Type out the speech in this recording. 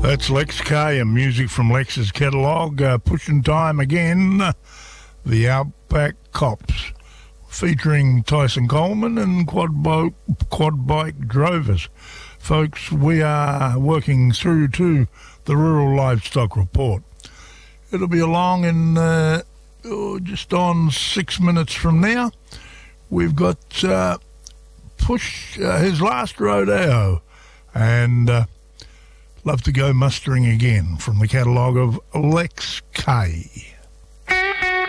That's Lex K and music from Lex's catalogue. Pushing time again, the Outback Cops, featuring Tyson Coleman and quad bike drovers. Folks, we are working through to the Rural Livestock Report. It'll be along in just on 6 minutes from now. We've got Push, his last rodeo, and love to go mustering again from the catalogue of Lex K.